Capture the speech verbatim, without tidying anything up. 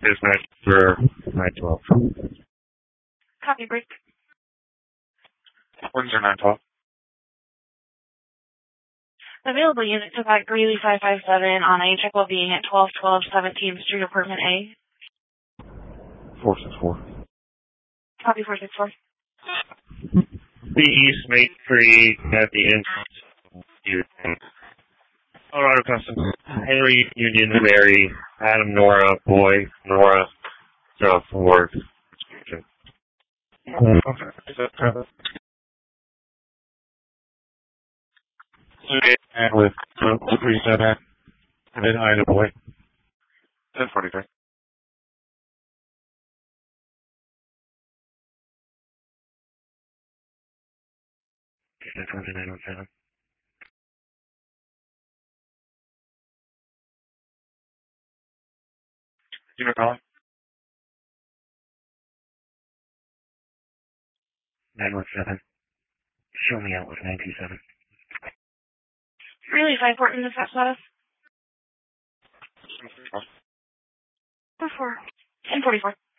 Dispatch for nine twelve. Copy, break. Windsor nine twelve. Available unit to back Greeley five five seven on a check well being at twelve twelve seventeenth Street, Apartment A. four six four. Copy, four six four. The East Main Street at the entrance. Colorado Customs. Henry, Union, Mary, Adam, Nora, Boy, Nora, so forth. And with three seven, and then Ida Boy. ten forty-three. twenty-nine oh seven. You know calling? nine one seven. Show me out with nine two seven. Really, five Portland, is that status? four four. ten forty-four.